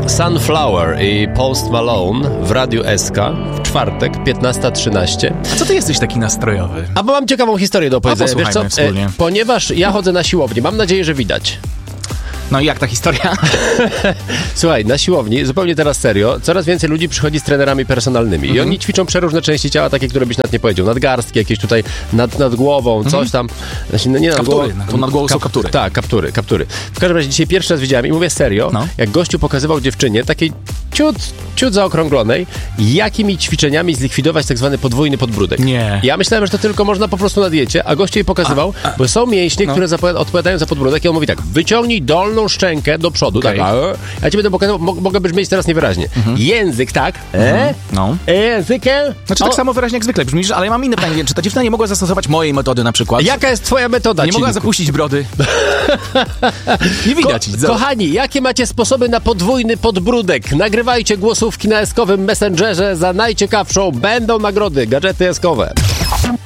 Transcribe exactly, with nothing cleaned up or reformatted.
Sunflower i Post Malone w Radiu S K w czwartek, piętnasta trzynaście. A co ty jesteś taki nastrojowy? A bo mam ciekawą historię do opowiedzenia. A, posłuchajmy wspólnie. E, ponieważ ja chodzę na siłownię, mam nadzieję, że widać. No i jak ta historia? Słuchaj, na siłowni, zupełnie teraz serio, coraz więcej ludzi przychodzi z trenerami personalnymi i Mhm. oni ćwiczą przeróżne części ciała, takie, które byś nawet nie powiedział. Nadgarstki jakieś tutaj, nad, nad głową, coś Mhm. tam. Znaczy, no nie nad Kaptury, głową. to nad głową są kaptury. Tak, kaptury, kaptury. W każdym razie dzisiaj pierwszy raz widziałem i mówię serio, No. jak gościu pokazywał dziewczynie, takiej ciut, ciut zaokrąglonej, jakimi ćwiczeniami zlikwidować tak zwany podwójny podbródek. Nie. Ja myślałem, że to tylko można po prostu na diecie, a gościu jej pokazywał, A, a, bo są mięśnie, no. które zapowiada- odpowiadają za podbródek i on mówi tak, wyciągnij dolną szczękę do przodu, Okej. tak, a ja ci będę pokazał, mo- mogę brzmieć teraz niewyraźnie. Język, tak? E? No. E, językiem? Znaczy O, tak samo wyraźnie jak zwykle brzmisz, ale ja mam inne pytanie. Czy ta dziewczyna nie mogła zastosować mojej metody na przykład? Jaka jest twoja metoda, Nie mogła Cinku? zapuścić brody. Nie widać. Ko- kochani, jakie macie sposoby na podwójny podbródek? Nagrywajcie głosówki na eskowym Messengerze, za najciekawszą będą nagrody, gadżety eskowe.